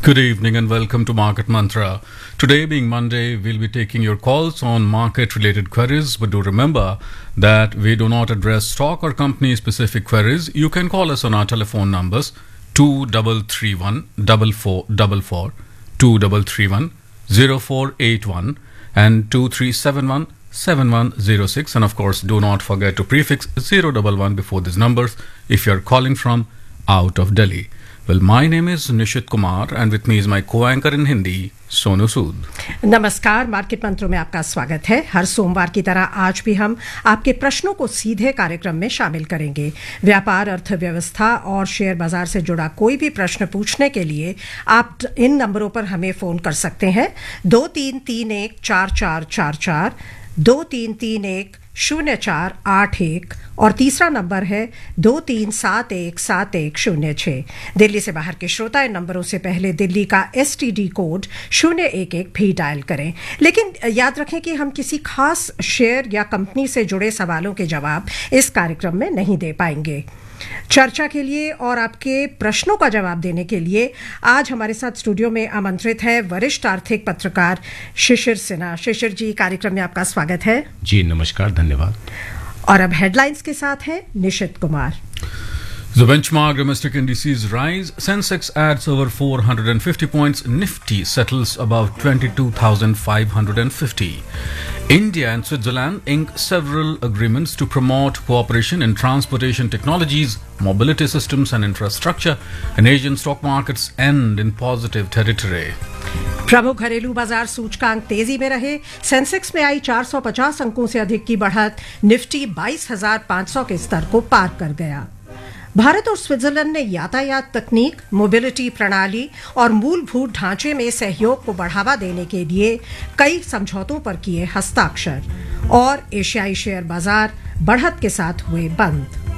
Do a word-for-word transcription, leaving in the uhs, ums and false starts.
Good evening and welcome to Market Mantra. Today being Monday, we'll be taking your calls on market-related queries, but do remember that we do not address stock or company-specific queries. You can call us on our telephone numbers two three three one, four four four four, two three three one, zero four eight one and two three seven one, seven one zero six, and of course do not forget to prefix zero one one before these numbers if you're calling from out of Delhi. Well, my name is Nishit Kumar and with me is my co-anchor in Hindi, Sonu Sood. नमस्कार, market मंत्रों में आपका स्वागत है। हर सोमवार की तरह आज भी हम आपके प्रश्नों को सीधे कार्यक्रम में शामिल करेंगे। व्यापार, अर्थव्यवस्था और शेयर बाजार से जुड़ा कोई भी प्रश्न पूछने के लिए आप इन नंबरों पर हमें फोन कर सकते हैं। दो तीन तीन एक चार चार चार चार, दो तीन तीन एक शून्य चार आठ एक और तीसरा नंबर है दो तीन सात एक सात एक शून्य छः। दिल्ली से बाहर के श्रोता इन नंबरों से पहले दिल्ली का एस टी डी कोड शून्य एक एक भी डायल करें। लेकिन याद रखें कि हम किसी खास शेयर या कंपनी से जुड़े सवालों के जवाब इस कार्यक्रम में नहीं दे पाएंगे। चर्चा के लिए और आपके प्रश्नों का जवाब देने के लिए आज हमारे साथ स्टूडियो में आमंत्रित है वरिष्ठ आर्थिक पत्रकार शिशिर सिन्हा। शिशिर जी, कार्यक्रम में आपका स्वागत है। जी नमस्कार, धन्यवाद। और अब हेडलाइंस के साथ है निशित Kumar. The benchmark domestic indices rise. Sensex adds over four hundred fifty points. Nifty settles above twenty-two thousand five hundred fifty. India and Switzerland ink several agreements to promote cooperation in transportation technologies, mobility systems and infrastructure. And Asian stock markets end in positive territory. प्रमुख घरेलू बाजार सूचकांक तेजी में रहे। Sensex में आई चार सौ पचास अंकों से अधिक की बढ़त। निफ्टी बाईस हज़ार पाँच सौ के स्तर को पार कर गया। भारत और स्विट्जरलैंड ने यातायात तकनीक, मोबिलिटी प्रणाली और मूलभूत ढांचे में सहयोग को बढ़ावा देने के लिए कई समझौतों पर किए हस्ताक्षर। और एशियाई शेयर बाजार बढ़त के साथ हुए बंद।